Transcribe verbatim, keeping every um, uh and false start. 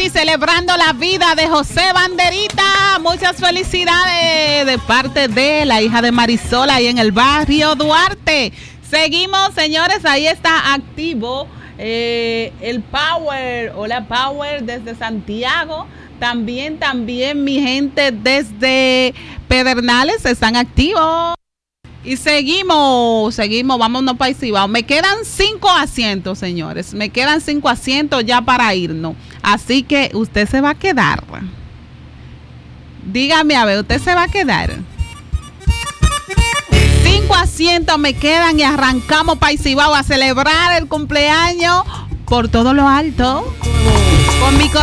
aquí celebrando la vida de José Banderita. Muchas felicidades de parte de la hija de Marisol ahí en el barrio Duarte. Seguimos, señores, ahí está activo eh, el Power. Hola, Power, desde Santiago. También, también mi gente desde Pedernales están activos. Y seguimos, seguimos, vámonos para Cibao. Me quedan cinco asientos, señores. Me quedan cinco asientos ya para irnos. Así que usted se va a quedar. Dígame, a ver, ¿usted se va a quedar? Cinco asientos me quedan y arrancamos para Cibao a celebrar el cumpleaños por todo lo alto. Con mi